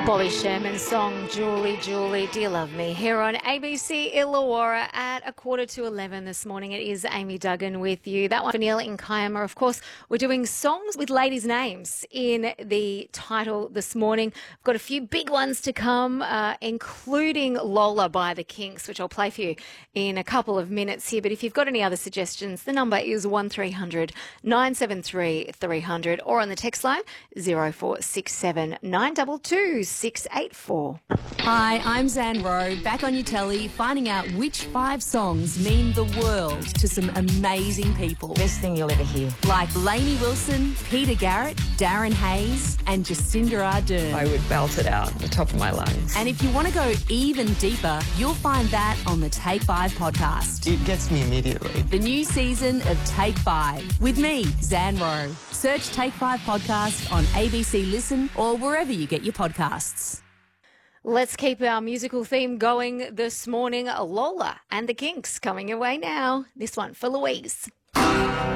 Bobby Sherman's song, Julie, Julie, Do You Love Me, here on ABC Illawarra at 11:15 this morning. It is Amy Duggan with you. That one for Neil in Kiama. Of course, we're doing songs with ladies' names in the title this morning. I've got a few big ones to come, including Lola by the Kinks, which I'll play for you in a couple of minutes here. But if you've got any other suggestions, the number is 1300 973 300 or on the text line 0467 922 684. Hi, I'm Zan Rowe, back on your telly, finding out which 5 songs mean the world to some amazing people. Best thing you'll ever hear. Like Lainey Wilson, Peter Garrett, Darren Hayes and Jacinda Ardern. I would belt it out at the top of my lungs. And if you want to go even deeper, you'll find that on the Take 5 podcast. It gets me immediately. The new season of Take 5 with me, Zan Rowe. Search Take 5 podcast on ABC Listen or wherever you get your podcasts. Let's keep our musical theme going this morning. Lola and the Kinks coming your way now. This one for Louise.